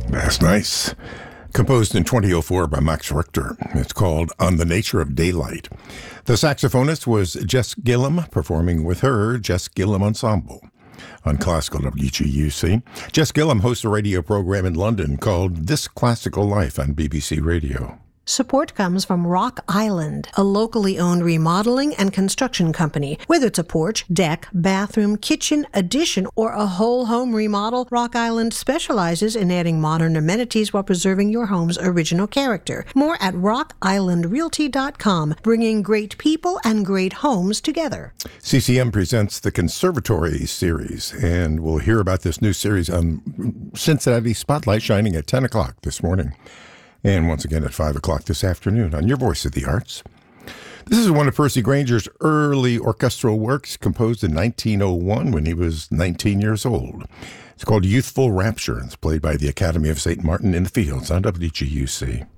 That's nice. Composed in 2004 by Max Richter. It's called On the Nature of Daylight. The saxophonist was Jess Gillum, performing with her Jess Gillum Ensemble. On Classical WGUC, Jess Gillum hosts a radio program in London called This Classical Life on BBC Radio. Support comes from Rock Island, a locally owned remodeling and construction company. Whether it's a porch, deck, bathroom, kitchen, addition, or a whole home remodel, Rock Island specializes in adding modern amenities while preserving your home's original character. More at rockislandrealty.com, bringing great people and great homes together. CCM presents the Conservatory series, and we'll hear about this new series on Cincinnati Spotlight, shining at 10 o'clock this morning. And once again at 5 o'clock this afternoon on your Voice of the Arts. This is one of Percy Granger's early orchestral works, composed in 1901 when he was 19 years old. It's called Youthful Rapture, and it's played by the Academy of St. Martin in the Fields on WGUC.